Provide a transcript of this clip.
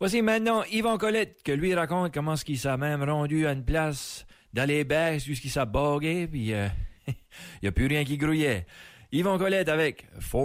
Voici maintenant Yvan Colette, que lui raconte comment ce qu'il s'est même rendu à une place dans les baisses, jusqu'il s'est bogué, puis il n'y a plus rien qui grouillait. Yvan Colette avec